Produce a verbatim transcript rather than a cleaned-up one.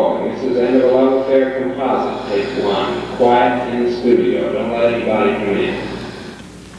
rolling. This is End of a Love Affair Composite, take one. Quiet in the studio. Don't let anybody come in.